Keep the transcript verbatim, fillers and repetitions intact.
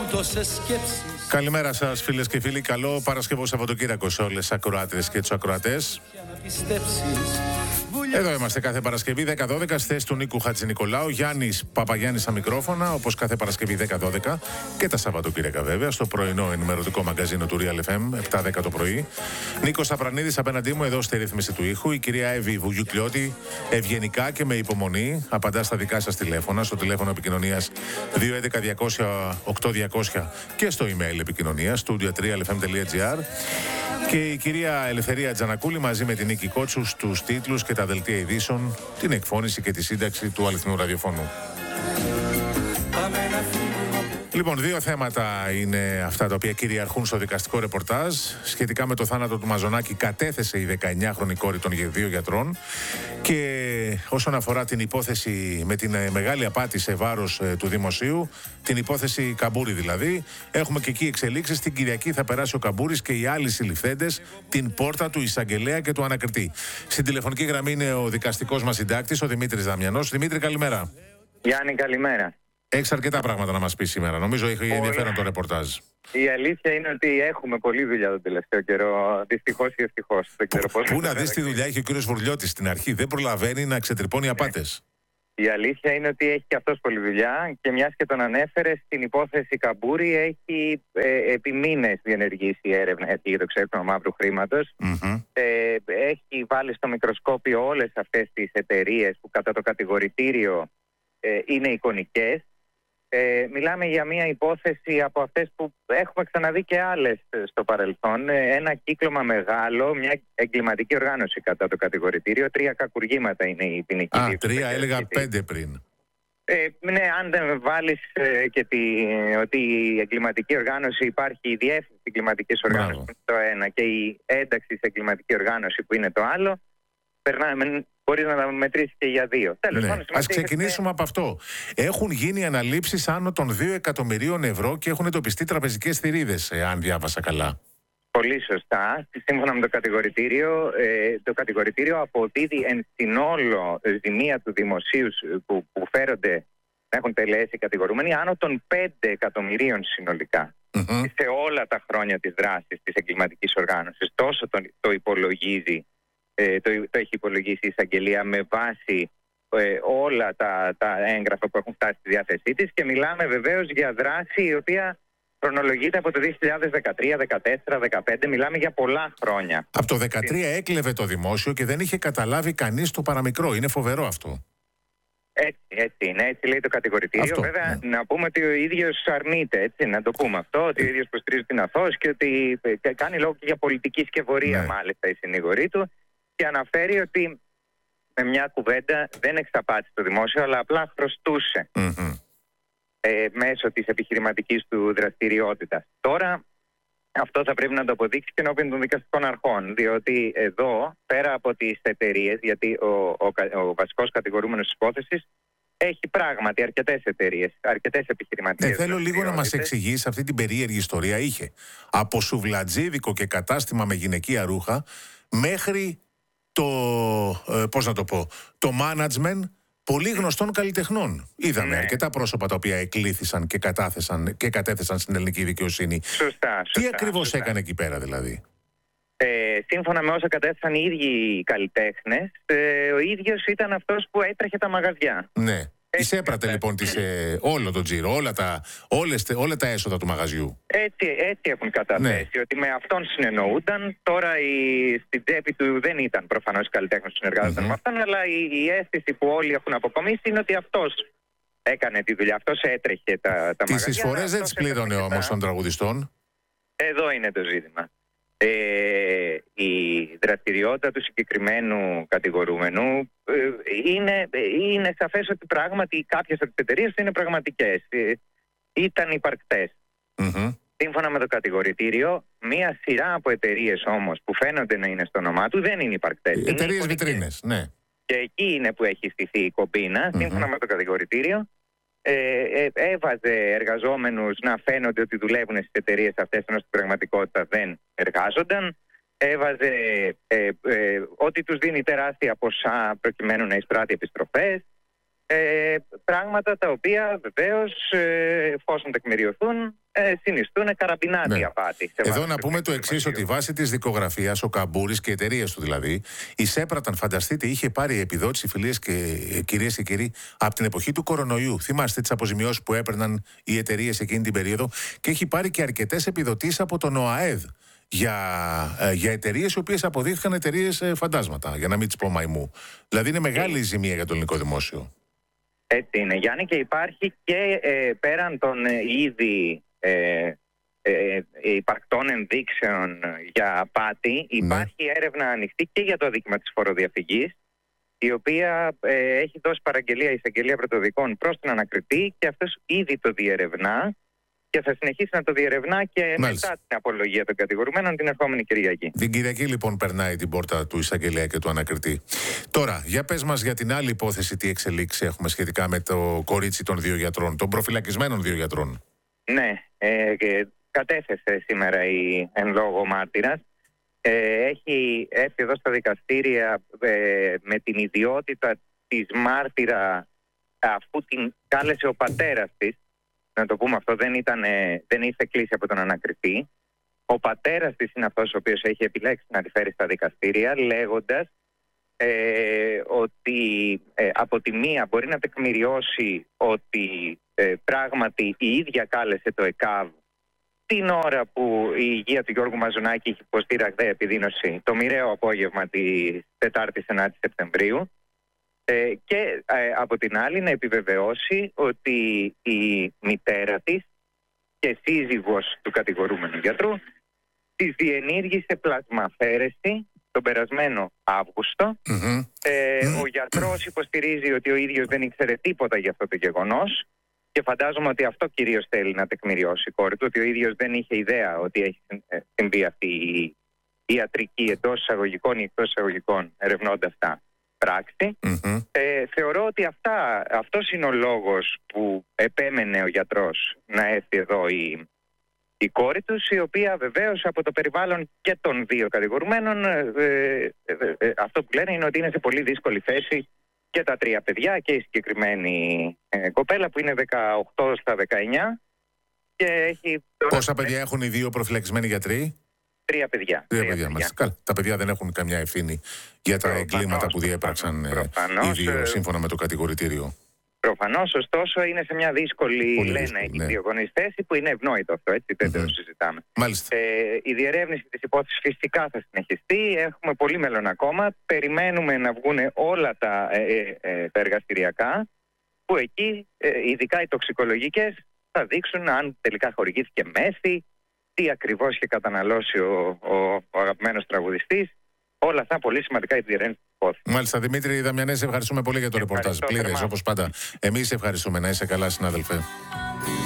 Καλημέρα σας φίλες και φίλοι, καλό Παρασκευό Σαββατοκύριακο σε όλες τις ακροάτριες και τους ακροατές. Εδώ είμαστε κάθε Παρασκευή δέκα δώδεκα στη θέση του Νίκου Χατζηνικολάου, Γιάννης Παπαγιάννης στα μικρόφωνα, όπως κάθε Παρασκευή δέκα δώδεκα και τα Σαββατοκύριακα βέβαια, στο πρωινό ενημερωτικό μαγκαζίνο του Real εφ εμ, επτά δέκα το πρωί. Νίκος Απρανίδης απέναντί μου εδώ στη ρύθμιση του ήχου, η κυρία Εύη Βουγιουκλιώτη, ευγενικά και με υπομονή, απαντά στα δικά σας τηλέφωνα, στο τηλέφωνο επικοινωνίας δύο έντεκα διακόσια οκτώ διακόσια και στο email επικοινωνίας studio τρία ελ εφ εμ τελεία τζι άρ. Και η κυρία Ελευθερία Τζανακούλη μαζί με την Νίκη Κότσου στους τίτλους και τα δελτία ειδήσεων, την εκφώνηση και τη σύνταξη του αληθινού ραδιοφώνου. Λοιπόν, δύο θέματα είναι αυτά τα οποία κυριαρχούν στο δικαστικό ρεπορτάζ. Σχετικά με το θάνατο του Μαζονάκη, κατέθεσε η δεκαεννιάχρονη κόρη των δύο γιατρών. Και όσον αφορά την υπόθεση με την μεγάλη απάτη σε βάρος ε, του δημοσίου, την υπόθεση Καμπούρη δηλαδή, έχουμε και εκεί εξελίξεις. Την Κυριακή θα περάσει ο Καμπούρης και οι άλλοι συλληφθέντες την πόρτα του εισαγγελέα και του ανακριτή. Στην τηλεφωνική γραμμή είναι ο δικαστικός μας συντάκτης, ο Δημήτρης Δαμιανός. Δημήτρη, καλημέρα. Γιάννη, καλημέρα. Έχεις αρκετά πράγματα να μας πεις σήμερα. Νομίζω έχει ενδιαφέρον το ρεπορτάζ. Η αλήθεια είναι ότι έχουμε πολλή δουλειά τον τελευταίο καιρό. Δυστυχώς ή ευτυχώς. Πού να δεις τι δουλειά έχει ο κύριος Βουρλιώτης στην αρχή. Δεν προλαβαίνει να ξετρυπώνει απάτες. Η αλήθεια είναι ότι έχει και αυτός πολλή δουλειά και μιας και τον ανέφερε, στην υπόθεση Καμπούρη έχει ε, επί μήνες διενεργήσει έρευνα για το ξέπλυμα μαύρου χρήματος. Mm-hmm. Ε, έχει βάλει στο μικροσκόπιο όλες αυτές τις εταιρείες που κατά το κατηγορητήριο ε, είναι εικονικές. Ε, μιλάμε για μια υπόθεση από αυτές που έχουμε ξαναδεί και άλλες στο παρελθόν. Ε, ένα κύκλωμα μεγάλο, μια εγκληματική οργάνωση κατά το κατηγορητήριο. Τρία κακουργήματα είναι η ποινική. Α, τρία, έλεγα πέντε πριν. Ε, ναι, αν δεν βάλεις ε, και τη, ότι η εγκληματική οργάνωση υπάρχει, η διεύθυνση εγκληματικής οργάνωσης που είναι το ένα και η ένταξη σε εγκληματική οργάνωση που είναι το άλλο, περνάμε. Μπορεί να τα μετρήσει και για δύο. Τέλος, ναι. Ας έχετε... ξεκινήσουμε από αυτό. Έχουν γίνει αναλήψεις άνω των δύο εκατομμυρίων ευρώ και έχουν εντοπιστεί τραπεζικές θηρίδες, αν διάβασα καλά. Πολύ σωστά. Σύμφωνα με το κατηγορητήριο, ε, το κατηγορητήριο αποδίδει εν συνόλο ζημία του δημοσίου που, που φέρονται να έχουν τελέσει οι κατηγορούμενοι άνω των πέντε εκατομμυρίων συνολικά. Mm-hmm. Σε όλα τα χρόνια της δράσης της εγκληματικής οργάνωσης. Τόσο το, το υπολογίζει. Το, το έχει υπολογίσει η εισαγγελία με βάση ε, όλα τα, τα έγγραφα που έχουν φτάσει στη διάθεσή της και μιλάμε βεβαίως για δράση η οποία χρονολογείται από το δύο χιλιάδες δεκατρία, δεκατέσσερα, δεκαπέντε, μιλάμε για πολλά χρόνια. Από το δεκατρία έκλεβε το δημόσιο και δεν είχε καταλάβει κανείς το παραμικρό. Είναι φοβερό αυτό. Έτσι, έτσι είναι, έτσι λέει το κατηγορητήριο. Αυτό, βέβαια, ναι. Να πούμε ότι ο ίδιος αρνείται, έτσι, να το πούμε αυτό, ότι ο ίδιος προστηρίζει την αθώος και ότι ε, κάνει λόγο και για πολιτική σκευωρία, ναι. μάλιστα, η συνηγορή του. Και αναφέρει ότι με μια κουβέντα δεν εξαπάτησε το δημόσιο, αλλά απλά χρωστούσε mm-hmm. ε, μέσω της επιχειρηματικής του δραστηριότητας. Τώρα αυτό θα πρέπει να το αποδείξει και ενώπιον των δικαστικών αρχών, διότι εδώ, πέρα από τις εταιρείες, γιατί ο, ο, ο βασικός κατηγορούμενος της υπόθεσης έχει πράγματι αρκετές εταιρείες, αρκετές επιχειρηματικές. Ε, θέλω λίγο να μας εξηγήσει αυτή την περίεργη ιστορία. Είχε από σουβλατζίδικο και κατάστημα με γυναικεία ρούχα μέχρι το, ε, πώς να το πω, το management πολύ γνωστών καλλιτεχνών. Είδαμε ναι. αρκετά πρόσωπα τα οποία εκλήθησαν και κατάθεσαν και κατέθεσαν στην ελληνική δικαιοσύνη. Σωστά, σωστά. Τι ακριβώς σωστά. έκανε εκεί πέρα δηλαδή? Ε, σύμφωνα με όσα κατέθεσαν οι ίδιοι οι καλλιτέχνες, ε, ο ίδιος ήταν αυτός που έτρεχε τα μαγαζιά. Ναι. Εισέπρατε λοιπόν τις, ε, όλο τον τζίρο, όλα τα, όλες, όλα τα έσοδα του μαγαζιού. Έτσι, έτσι έχουν καταθέσει, ναι. ότι με αυτόν συνεννοούνταν. Τώρα η, στην τσέπη του δεν ήταν προφανώς οι καλλιτέχνες που συνεργάζονταν mm-hmm. με αυτόν, αλλά η, η αίσθηση που όλοι έχουν αποκομίσει είναι ότι αυτός έκανε τη δουλειά, αυτός έτρεχε τα, τα τις μαγαζιά. Τις εισφορές δεν τις πλήρωνε όμως των τραγουδιστών. Εδώ είναι το ζήτημα. Ε, η δραστηριότητα του συγκεκριμένου κατηγορούμενου ε, είναι, είναι σαφές ότι πράγματι κάποιες από τις εταιρείες είναι πραγματικές, ε, ήταν υπαρκτές. Mm-hmm. Σύμφωνα με το κατηγορητήριο, μία σειρά από εταιρείες όμως που φαίνονται να είναι στο όνομά του δεν είναι υπαρκτές. Εταιρείες βιτρίνες, ναι. Και εκεί είναι που έχει στηθεί η κομπίνα, mm-hmm. σύμφωνα με το κατηγορητήριο. Ε, ε, έβαζε εργαζόμενους να φαίνονται ότι δουλεύουν στις εταιρείες αυτές, ενώ στην πραγματικότητα δεν εργάζονταν. Έβαζε ε, ε, ότι τους δίνει τεράστια ποσά προκειμένου να εισπράττει επιστροφές. Ε, πράγματα τα οποία βεβαίως, ε, εφόσον τεκμηριωθούν, ε, συνιστούν καραμπινάτη ναι. απάτη. Εδώ να πούμε το εξής, ότι βάσει της δικογραφίας, ο Καμπούρης και οι εταιρείες του δηλαδή, εισέπραταν, φανταστείτε, είχε πάρει επιδότηση, φιλίες και ε, κυρίες και κύριοι, από την εποχή του κορονοϊού. Θυμάστε τις αποζημιώσεις που έπαιρναν οι εταιρείες εκείνη την περίοδο, και έχει πάρει και αρκετές επιδοτήσεις από τον ΟΑΕΔ. Για, ε, για εταιρείες οι οποίες αποδείχθηκαν εταιρείες ε, φαντάσματα, για να μην τις πω μαϊμού. Δηλαδή είναι μεγάλη η ζημία για το ελληνικό δημόσιο. Έτσι είναι, Γιάννη, και υπάρχει και ε, πέραν των ε, ήδη ε, ε, υπαρκτών ενδείξεων για απάτη, υπάρχει ναι. έρευνα ανοιχτή και για το αδίκημα της φοροδιαφυγής, η οποία ε, έχει δώσει παραγγελία η εισαγγελία πρωτοδικών προς τον ανακριτή, και αυτός ήδη το διερευνά και θα συνεχίσει να το διερευνά και Μάλιστα. μετά την απολογία των κατηγορουμένων την ερχόμενη Κυριακή. Την Κυριακή λοιπόν περνάει την πόρτα του εισαγγελέα και του ανακριτή. Τώρα, για πες μας για την άλλη υπόθεση, τι εξελίξεις έχουμε σχετικά με το κορίτσι των δύο γιατρών, των προφυλακισμένων δύο γιατρών. Ναι, ε, κατέθεσε σήμερα η εν λόγω μάρτυρας. Ε, έχει έρθει εδώ στα δικαστήρια ε, με την ιδιότητα της μάρτυρα, αφού την κάλεσε ο πατέρας της. Να το πούμε αυτό, δεν, ήταν, δεν ήρθε κλήση από τον ανακριτή. Ο πατέρας της είναι αυτός ο οποίος έχει επιλέξει να τη φέρει στα δικαστήρια, λέγοντας ε, ότι ε, από τη μία μπορεί να τεκμηριώσει ότι ε, πράγματι η ίδια κάλεσε το ΕΚΑΒ την ώρα που η υγεία του Γιώργου Μαζονάκη είχε υποστεί ραγδαία επιδείνωση το μοιραίο απόγευμα της Τετάρτης ενάτη Σεπτεμβρίου. Ε, και ε, από την άλλη να επιβεβαιώσει ότι η μητέρα της και σύζυγος του κατηγορούμενου γιατρού της διενήργησε πλασμαφέρεση τον περασμένο Αύγουστο. Mm-hmm. Ε, mm-hmm. Ο γιατρός υποστηρίζει ότι ο ίδιος δεν ήξερε τίποτα για αυτό το γεγονός, και φαντάζομαι ότι αυτό κυρίως θέλει να τεκμηριώσει η κόρη του, ότι ο ίδιος δεν είχε ιδέα ότι έχει συμβεί αυτή η ιατρική εντός εισαγωγικών ή εκτός εισαγωγικών ερευνώντας τα πράξη. Mm-hmm. Ε, θεωρώ ότι αυτά, αυτός είναι ο λόγος που επέμενε ο γιατρός να έρθει εδώ η, η κόρη τους, η οποία βεβαίως από το περιβάλλον και των δύο κατηγορουμένων ε, ε, ε, αυτό που λένε είναι ότι είναι σε πολύ δύσκολη θέση και τα τρία παιδιά και η συγκεκριμένη ε, κοπέλα που είναι δεκαοκτώ στα δεκαεννιά και έχει... Πόσα παιδιά έχουν οι δύο προφυλακισμένοι γιατροί? Τρία παιδιά. Τρία παιδιά, παιδιά. Καλά. Τα παιδιά δεν έχουν καμιά ευθύνη για τα προφανώς, εγκλήματα που διέπραξαν προφανώς, οι δύο σύμφωνα με το κατηγορητήριο. Προφανώς, ωστόσο είναι σε μια δύσκολη, πολύ λένε δύσκολη, οι ναι. δύο γονείς, θέση που είναι ευνόητο αυτό, έτσι δεν mm-hmm. το συζητάμε. Μάλιστα. Ε, η διερεύνηση της υπόθεσης φυσικά θα συνεχιστεί, έχουμε πολύ μέλλον ακόμα, περιμένουμε να βγουν όλα τα, ε, ε, τα εργαστηριακά, που εκεί, ε, ειδικά οι τοξικολογικές, θα δείξουν αν τελικά χορηγήθηκε μέθη, τι ακριβώς είχε καταναλώσει ο, ο, ο αγαπημένος τραγουδιστής. Όλα αυτά πολύ σημαντικά για τη διερεύνηση της υπόθεσης. Μάλιστα, Δημήτρη Δαμιανέ, ευχαριστούμε πολύ για το ρεπορτάζ. Πλήρες, όπως πάντα. Εμείς ευχαριστούμε. Να είσαι καλά, συνάδελφε.